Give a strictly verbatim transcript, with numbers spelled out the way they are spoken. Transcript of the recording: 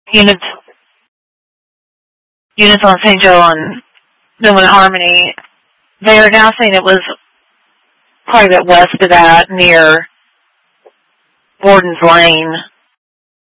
units units on Saint Joe and Newman Harmony. They are now saying it was quite a bit west of that, near Gordon's Lane.